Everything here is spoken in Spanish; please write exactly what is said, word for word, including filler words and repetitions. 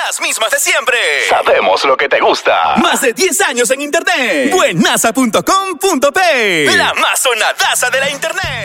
las mismas de siempre. Sabemos lo que te gusta. Más de diez años en internet. Buenaza punto com punto pe. La más sonadaza de la internet.